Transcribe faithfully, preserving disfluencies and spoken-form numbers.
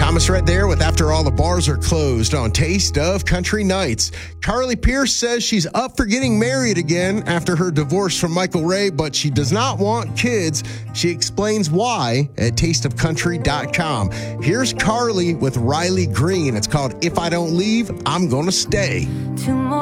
Thomas Rhett there with After All the Bars Are Closed on Taste of Country Nights. Carly Pearce says she's up for getting married again after her divorce from Michael Ray, but she does not want kids. She explains why at taste of country dot com. Here's Carly with Riley Green. It's called If I Don't Leave, I'm Gonna Stay. Tomorrow.